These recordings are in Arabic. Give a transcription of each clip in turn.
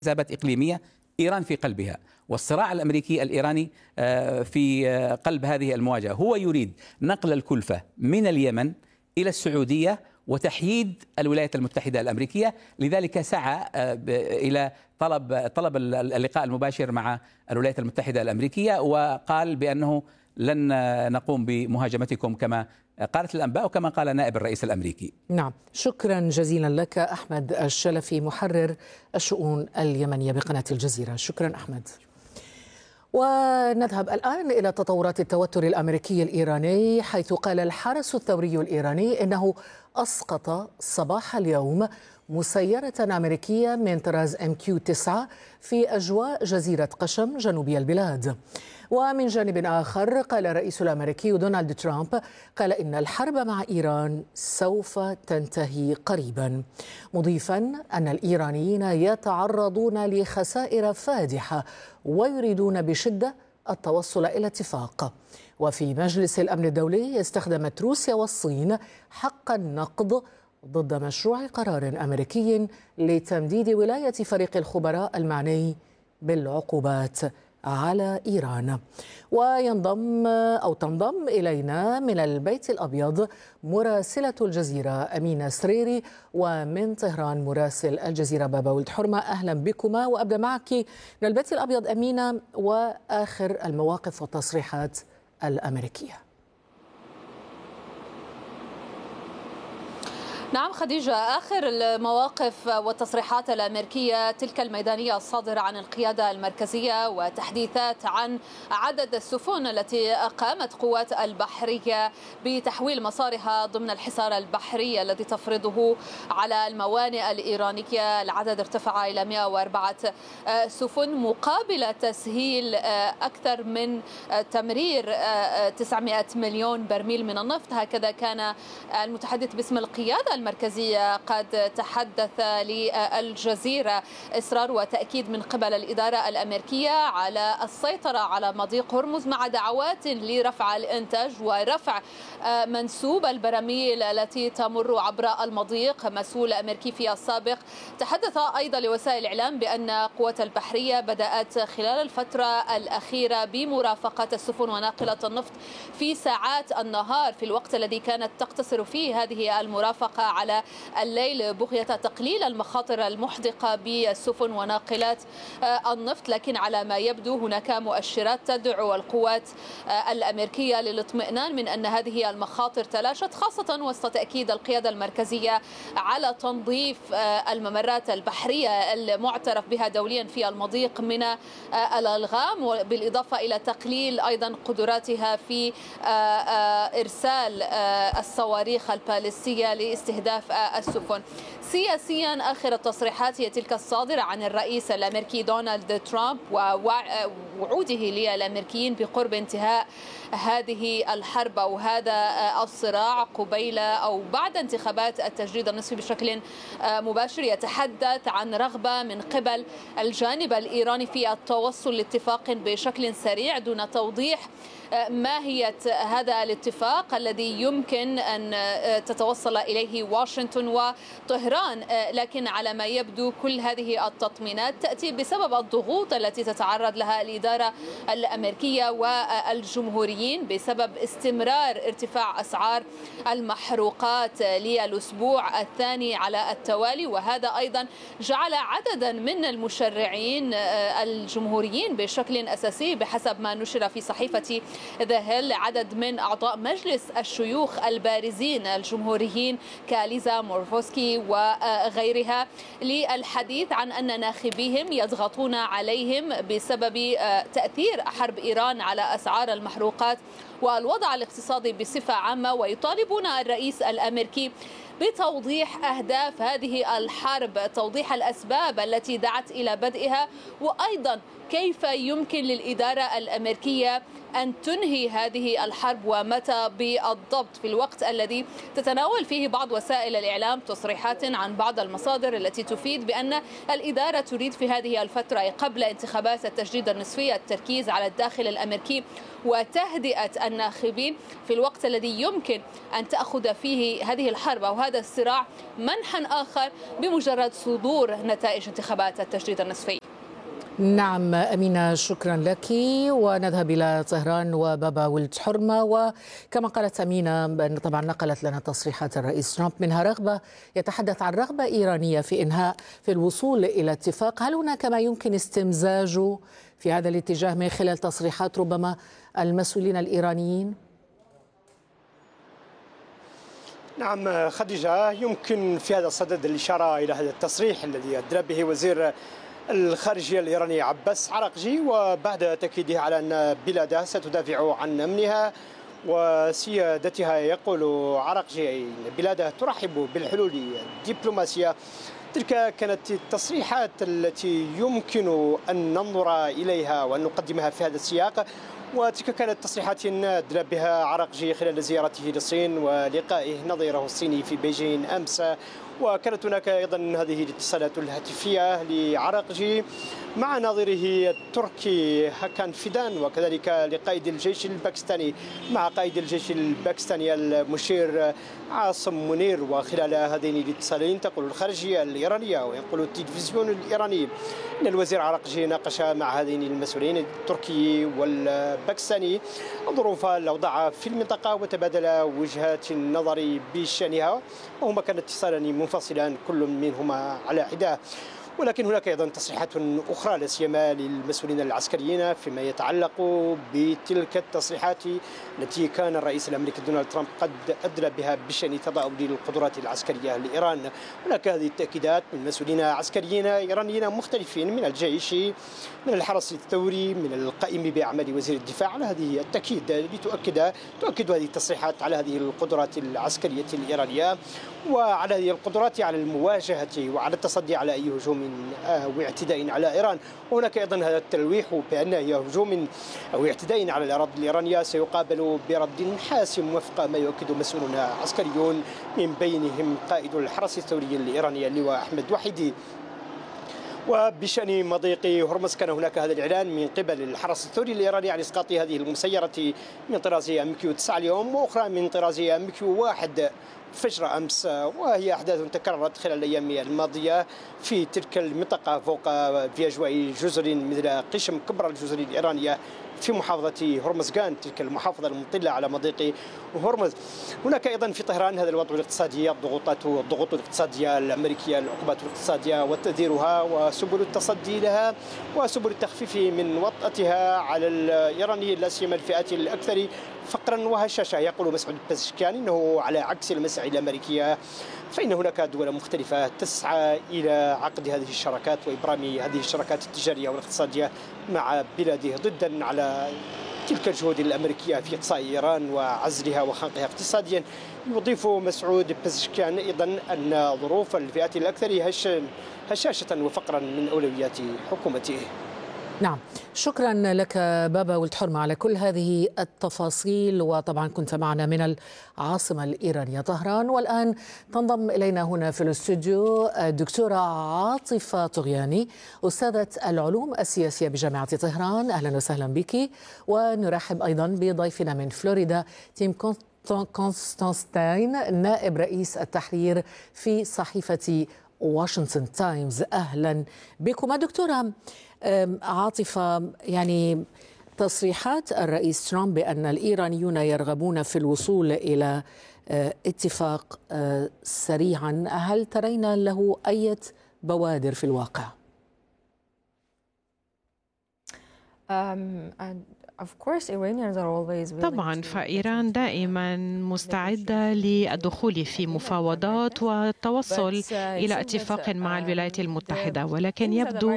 احزابات إقليمية، إيران في قلبها، والصراع الأمريكي الإيراني في قلب هذه المواجهة. هو يريد نقل الكلفة من اليمن إلى السعودية وتحييد الولايات المتحدة الأمريكية، لذلك سعى إلى طلب اللقاء المباشر مع الولايات المتحدة الأمريكية، وقال بأنه لن نقوم بمهاجمتكم كما قالت الأنباء وكما قال نائب الرئيس الأمريكي. نعم، شكرا جزيلا لك أحمد الشلفي محرر الشؤون اليمنية بقناة الجزيرة. شكرا أحمد. ونذهب الآن إلى تطورات التوتر الأمريكي الإيراني، حيث قال الحرس الثوري الإيراني إنه أسقط صباح اليوم مسيرة أمريكية من طراز MQ-9 في أجواء جزيرة قشم جنوبي البلاد. ومن جانب آخر قال الرئيس الأمريكي دونالد ترامب إن الحرب مع إيران سوف تنتهي قريبا، مضيفا أن الإيرانيين يتعرضون لخسائر فادحة ويريدون بشدة التوصل إلى اتفاق. وفي مجلس الأمن الدولي استخدمت روسيا والصين حق النقض ضد مشروع قرار أمريكي لتمديد ولاية فريق الخبراء المعني بالعقوبات على إيران. تنضم إلينا من البيت الأبيض مراسلة الجزيرة أمينة سريري، ومن طهران مراسل الجزيرة بابا ولد حرمة. أهلا بكما، وأبدأ معك من البيت الأبيض أمينة، وآخر المواقف والتصريحات الأمريكية. نعم خديجة، آخر المواقف والتصريحات الأمريكية تلك الميدانية الصادرة عن القيادة المركزية، وتحديثات عن عدد السفن التي قامت قوات البحرية بتحويل مسارها ضمن الحصار البحري الذي تفرضه على الموانئ الإيرانية. العدد ارتفع إلى 104 سفن مقابل تسهيل أكثر من تمرير 900 مليون برميل من النفط. هكذا كان المتحدث باسم القيادة المركزية قد تحدث للجزيرة. إصرار وتأكيد من قبل الإدارة الأمريكية على السيطرة على مضيق هرمز، مع دعوات لرفع الإنتاج ورفع منسوب البراميل التي تمر عبر المضيق. مسؤول أمريكي في السابق تحدث أيضا لوسائل الإعلام بأن قوات البحرية بدأت خلال الفترة الأخيرة بمرافقة السفن وناقلة النفط في ساعات النهار، في الوقت الذي كانت تقتصر فيه هذه المرافقة على الليل، بغية تقليل المخاطر المحدقة بالسفن وناقلات النفط. لكن على ما يبدو هناك مؤشرات تدعو القوات الأمريكية للاطمئنان من أن هذه المخاطر تلاشت، خاصة وسط تأكيد القيادة المركزية على تنظيف الممرات البحرية المعترف بها دوليا في المضيق من الألغام، بالإضافة إلى تقليل أيضا قدراتها في إرسال الصواريخ البالستية لاستهداف السفن. سياسيا آخر التصريحات هي تلك الصادرة عن الرئيس الأمريكي دونالد ترامب ووعوده للأمريكيين بقرب انتهاء هذه الحرب أو هذا الصراع قبيل أو بعد انتخابات التجديد النصفي بشكل مباشر. يتحدث عن رغبة من قبل الجانب الإيراني في التوصل لاتفاق بشكل سريع دون توضيح ماهية هذا الاتفاق الذي يمكن أن تتوصل إليه واشنطن وطهران. لكن على ما يبدو كل هذه التطمينات تأتي بسبب الضغوط التي تتعرض لها الإدارة الأمريكية والجمهوريين بسبب استمرار ارتفاع أسعار المحروقات للأسبوع الثاني على التوالي، وهذا أيضا جعل عددا من المشرعين الجمهوريين بشكل أساسي بحسب ما نشر في صحيفة ذا هيل عدد من أعضاء مجلس الشيوخ البارزين الجمهوريين كاليزا مورفوسكي وغيرها للحديث عن أن ناخبيهم يضغطون عليهم بسبب تأثير حرب إيران على أسعار المحروقات والوضع الاقتصادي بصفة عامة، ويطالبون الرئيس الأمريكي بتوضيح أهداف هذه الحرب، توضيح الأسباب التي دعت إلى بدئها، وأيضا كيف يمكن للإدارة الأمريكية أن تنهي هذه الحرب ومتى بالضبط، في الوقت الذي تتناول فيه بعض وسائل الإعلام تصريحات عن بعض المصادر التي تفيد بأن الإدارة تريد في هذه الفترة قبل انتخابات التجديد النصفي التركيز على الداخل الأمريكي وتهدئة الناخبين، في الوقت الذي يمكن أن تأخذ فيه هذه الحرب أو هذه هذا الصراع منحا آخر بمجرد صدور نتائج انتخابات التجديد النصفي. نعم أمينة، شكرا لك. ونذهب إلى طهران وبابا ولد حرمة. وكما قالت أمينة طبعا نقلت لنا تصريحات الرئيس ترامب، منها رغبة يتحدث عن رغبة إيرانية في الوصول إلى اتفاق. هل هناك ما يمكن استمزاجه في هذا الاتجاه من خلال تصريحات ربما المسؤولين الإيرانيين؟ نعم خديجة، يمكن في هذا الصدد الإشارة إلى هذا التصريح الذي أدلى به وزير الخارجية الإيراني عباس عراقجي، وبعد تأكيده على أن بلاده ستدافع عن أمنها وسيادتها. يقول عراقجي أن بلاده ترحب بالحلول الدبلوماسية. تلك كانت التصريحات التي يمكن أن ننظر إليها وأن نقدمها في هذا السياق، وتلك كانت تصريحات أدلى بها عراقجي خلال زيارته للصين ولقائه نظيره الصيني في بيجين أمس. وكانت هناك أيضا هذه الاتصالات الهاتفية لعراقجي مع نظيره التركي هاكان فيدان، وكذلك لقائد الجيش الباكستاني مع قائد الجيش الباكستاني المشير عاصم منير. وخلال هذين الاتصالين تقول الخارجية الإيرانية وينقل التلفزيون الإيراني أن الوزير عراقجي ناقش مع هذين المسؤولين التركي والباكستاني ظروف الأوضاع في المنطقة وتبادل وجهات النظر بشأنها، وهما كان اتصالان منفصلان كل منهما على حدة. ولكن هناك أيضا تصريحات أخرى لا سيما للمسؤولين العسكريين فيما يتعلق بتلك التصريحات التي كان الرئيس الأمريكي دونالد ترامب قد أدلى بها بشأن تضاؤل القدرات العسكرية لإيران. هناك هذه التأكيدات من مسؤولين عسكريين إيرانيين مختلفين، من الجيش، من الحرس الثوري، من القائم بأعمال وزير الدفاع، على هذه التأكيد تؤكد هذه التصريحات على هذه القدرات العسكرية الإيرانية وعلى هذه القدرات على المواجهة وعلى التصدي على أي هجوم أو اعتداء على إيران. وهناك أيضا هذا التلويح بأن أي هجوم أو اعتداء على الأراضي الإيرانية سيقابل برد حاسم وفق ما يؤكد مسؤولون عسكريون، من بينهم قائد الحرس الثوري الإيراني اللواء أحمد وحيدي. وبشأن مضيق هرمز كان هناك هذا الإعلان من قبل الحرس الثوري الإيراني عن إسقاط هذه المسيرة من طراز MQ-9 اليوم، وأخرى من طراز MQ-1 فجر أمس، وهي أحداث تكررت خلال الأيام الماضية في تلك المنطقة فوق في أجواء جزر مثل قشم كبرى الجزر الإيرانية في محافظة هرمزغان، تلك المحافظة المطلة على مضيق هرمز. هناك أيضا في طهران هذا الوضع الاقتصادي، الضغوط الاقتصادية الأمريكية، العقوبات الاقتصادية وتأثيرها وسبل التصدي لها وسبل التخفيف من وطأتها على الإيرانيين لا سيما الفئات الأكثر فقرا وهشاشة. يقول مسعود بزشكيان إنه على عكس المساعي الأمريكية فإن هناك دول مختلفة تسعى إلى عقد هذه الشراكات وإبرام هذه الشراكات التجارية والاقتصادية مع بلاده ضدا على تلك الجهود الأمريكية في إقصاء إيران وعزلها وخنقها اقتصاديا. يضيف مسعود بزشكيان أيضا أن ظروف الفئات الأكثر هشاشة وفقرا من أولويات حكومته. نعم، شكرا لك بابا ولد حرمة على كل هذه التفاصيل. وطبعا كنت معنا من العاصمة الإيرانية طهران. والآن تنضم إلينا هنا في الاستوديو الدكتورة عاطفة طغياني، أستاذة العلوم السياسية بجامعة طهران. أهلا وسهلا بك. ونرحب أيضا بضيفنا من فلوريدا تيم كونستانتين، نائب رئيس التحرير في صحيفة واشنطن تايمز. أهلا بكم. دكتورة عاطفة، يعني تصريحات الرئيس ترامب بأن الإيرانيون يرغبون في الوصول إلى اتفاق سريعا، هل ترين له أي بوادر في الواقع؟ طبعا، فإيران دائما مستعدة للدخول في مفاوضات والتوصل إلى اتفاق مع الولايات المتحدة، ولكن يبدو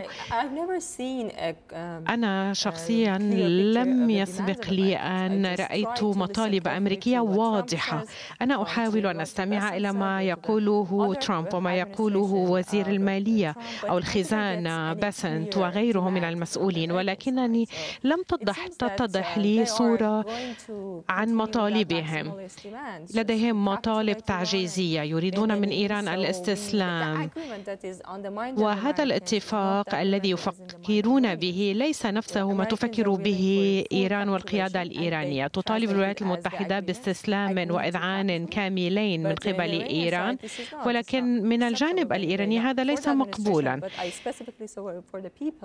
أنا شخصيا لم يسبق لي أن رأيت مطالب أمريكية واضحة. أنا أحاول أن أستمع إلى ما يقوله ترامب وما يقوله وزير المالية أو الخزانة باسنت وغيره من المسؤولين، ولكنني الإيراني لم تتضح لي صورة عن مطالبهم. لديهم مطالب تعجيزية، يريدون من إيران الاستسلام، وهذا الاتفاق الذي يفكرون به ليس نفسه ما تفكر به إيران والقيادة الإيرانية. تطالب الولايات المتحدة باستسلام وإذعان كاملين من قبل إيران، ولكن من الجانب الإيراني هذا ليس مقبولا.